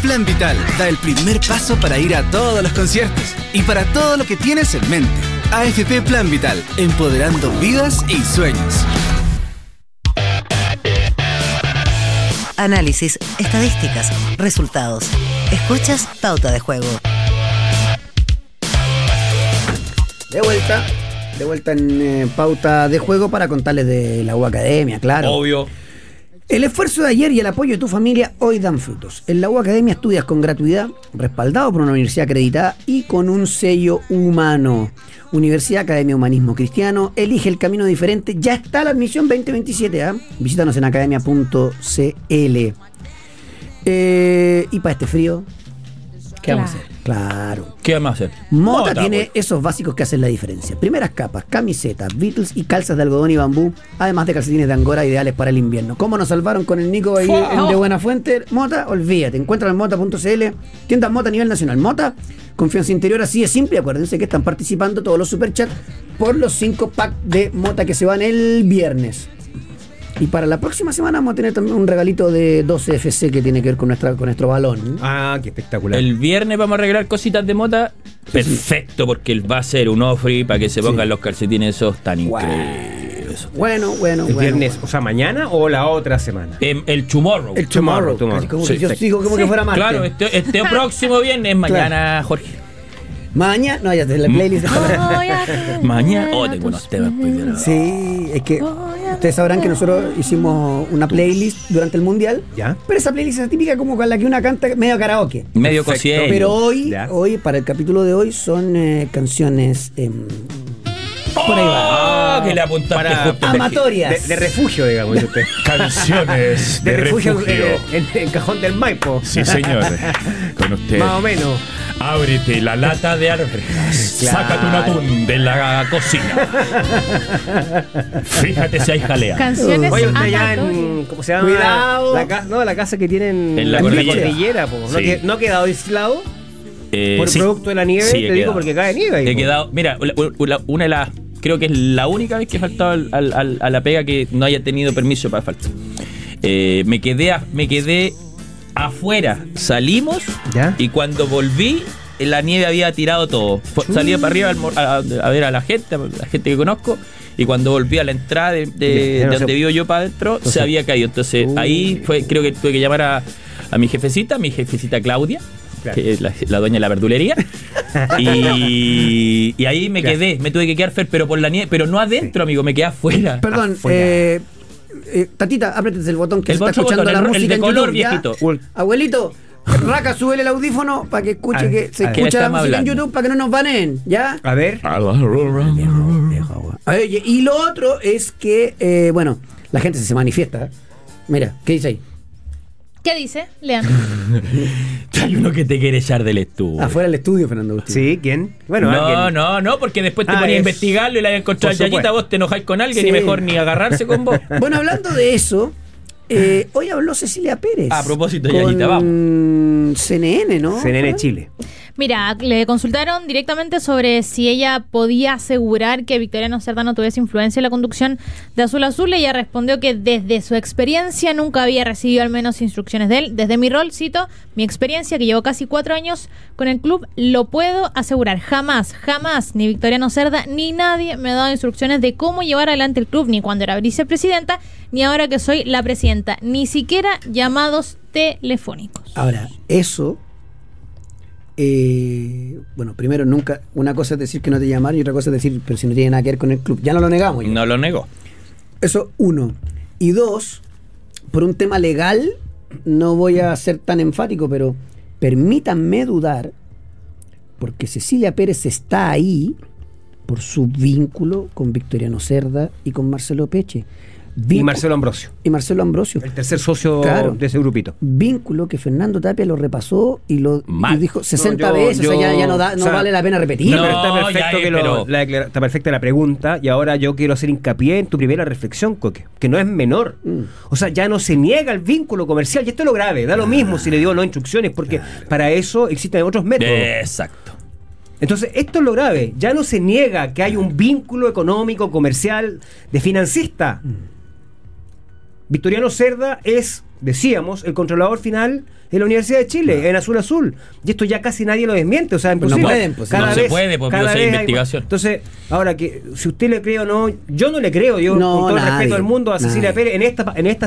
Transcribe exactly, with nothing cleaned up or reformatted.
Plan Vital da el primer paso para ir a todos los conciertos y para todo lo que tienes en mente. A F P Plan Vital, empoderando vidas y sueños. Análisis, estadísticas, resultados. Escuchas Pauta de Juego. De vuelta, de vuelta en eh, Pauta de Juego para contarles de la U Academia, claro. Obvio. El esfuerzo de ayer y el apoyo de tu familia hoy dan frutos. En la U Academia estudias con gratuidad, respaldado por una universidad acreditada y con un sello humano. Universidad Academia Humanismo Cristiano, elige el camino diferente. Ya está la admisión veinte veintisiete, ¿eh? Visítanos en academia punto c l. Eh, y para este frío, ¿qué Claro. vamos a hacer? Claro. ¿Qué vamos a hacer? Mota, Mota, tiene pues. esos básicos que hacen la diferencia. Primeras capas, camisetas, Beatles y calzas de algodón y bambú, además de calcetines de angora ideales para el invierno. ¿Cómo nos salvaron con el Nico ahí Fua. en de Buena Fuente? Mota, olvídate. Encuentran en mota punto c l, tiendas Mota a nivel nacional. Mota, confianza interior, así de simple. Acuérdense que están participando todos los superchats por los cinco packs de Mota que se van el viernes. Y para la próxima semana vamos a tener también un regalito de doce F C que tiene que ver con, nuestra, con nuestro balón. Ah, qué espectacular. El viernes vamos a regalar cositas de Mota. Perfecto, porque él va a ser un ofri para que se pongan Sí. los calcetines esos tan Wow. increíbles. Bueno, bueno, ¿El bueno. viernes, bueno. o sea, mañana o la otra semana? Em, el tomorrow. El tomorrow. Tomorrow, Casi como sí. que yo sigo como que fuera martes. Claro, este, este próximo viernes, mañana, Jorge. Mañana, no, ya te la playlist. Mañana. Oh, tengo unos temas pues, de la- Sí, es que ustedes sabrán que nosotros hicimos una playlist durante el mundial. ¿Ya? Pero esa playlist es típica como con la que una canta medio karaoke. Medio Perfecto. cosiero. Pero hoy, Ya. hoy, para el capítulo de hoy, son eh, canciones eh, por ahí va. Ah, que le apuntaste Para- justo. Amatorias. De, de refugio, digamos, dice usted. Canciones De, de, refugio, refugio. En, en, en Cajón del Maipo. Sí, señor. Con usted. Más o menos. Ábrete la lata de arvejas. Claro. Sácate un atún de la cocina. Fíjate si hay jalea. Canciones Oye, usted ya amatorias. en. ¿Cómo se llama? Cuidado. La, ca- no, la casa que tienen En la en cordillera. cordillera, po. ¿No, Sí. que- ¿No ha quedado aislado? Eh, Por sí. producto de la nieve, Sí, he te digo, quedado. porque cae nieve ahí, He po. quedado. Mira, la- la- una de las. Creo que es la única vez que he faltado al- al- al- a la pega que no haya tenido permiso para faltar. Eh, me quedé a- me quedé afuera. Salimos ¿Ya? y cuando volví, la nieve había tirado todo. Fu- Salí para arriba al mor- a, a ver a la gente, a la gente que conozco. Y cuando volví a la entrada de, de- Ya no de donde se- vivo yo para adentro, se había caído. Entonces Uh. ahí fue, creo que tuve que llamar a, a mi jefecita, mi jefecita Claudia, Claro. que es la, la dueña de la verdulería. y, y ahí me Claro. quedé, me tuve que quedar Fer, pero por la nieve, pero no adentro, amigo, me quedé afuera. Perdón, Afuera. eh, eh, Tatita, apretes el botón que El se está otro escuchando botón, la el ro- el música de en color, YouTube, ¿ya? viejito. Uy. Abuelito, Raca, súbele el audífono para que escuche A ver, que se a ver. escucha ¿Qué la estamos música en hablando? YouTube para que no nos baneen, ¿ya? A ver. Oye, y lo otro es que, eh, bueno, la gente se manifiesta. Mira, ¿qué dice ahí? ¿Qué dice? Lean. Hay uno que te quiere echar del estudio. Afuera del estudio, Fernando Agustín. Sí, ¿quién? Bueno, no, alguien. no, no, porque después te Ah, ponías a es- investigarlo y la encontrar por Yayita, supuesto. vos te enojáis con alguien Sí. y mejor ni agarrarse con vos. Bueno, hablando de eso, eh, hoy habló Cecilia Pérez. A propósito, con Yayita, vamos. C N N, ¿no? C N N Chile. Mira, le consultaron directamente sobre si ella podía asegurar que Victoriano Cerda no tuviese influencia en la conducción de Azul Azul. Ella respondió que desde su experiencia nunca había recibido al menos instrucciones de él. Desde mi rol, cito, mi experiencia, que llevo casi cuatro años con el club, lo puedo asegurar. Jamás, jamás, ni Victoriano Cerda ni nadie me ha dado instrucciones de cómo llevar adelante el club, ni cuando era vicepresidenta, ni ahora que soy la presidenta. Ni siquiera llamados telefónicos. Ahora, eso... Eh, bueno, primero, nunca. Una cosa es decir que no te llamaron y otra cosa es decir, pero si no tiene nada que ver con el club. Ya no lo negamos. ya. No lo negó. Eso, uno. Y dos, por un tema legal, no voy a ser tan enfático, pero permítanme dudar, porque Cecilia Pérez está ahí por su vínculo con Victoriano Cerda y con Marcelo Peche. Y Vínculo- Marcelo Ambrosio, y Marcelo Ambrosio. el tercer socio Claro. de ese grupito. Vínculo que Fernando Tapia lo repasó y lo Mal. y dijo sesenta No, yo- veces, o sea, yo- ya, ya no, da, no o sea, vale la pena repetir. No, No, pero está perfecto, ya, eh, que lo- pero- la declara- está perfecta la pregunta y ahora yo quiero hacer hincapié en tu primera reflexión, Coque, que no es menor. Mm. O sea, ya no se niega el vínculo comercial y esto es lo grave, da lo mismo si le dio o no instrucciones porque para eso existen otros métodos. Exacto. Entonces, esto es lo grave, ya no se niega que hay un vínculo económico, comercial, de financista. Victoriano Cerda es decíamos, el controlador final es la Universidad de Chile, claro. en azul azul. Y esto ya casi nadie lo desmiente, o sea, pues imposible. no pueden, pues, cada no vez, se puede, porque cada no se vez hay- investigación. Entonces, ahora que si usted le cree o no, yo no le creo, yo No, con todo el nadie, respeto del mundo a Cecilia nadie. Pérez, en esta, en esta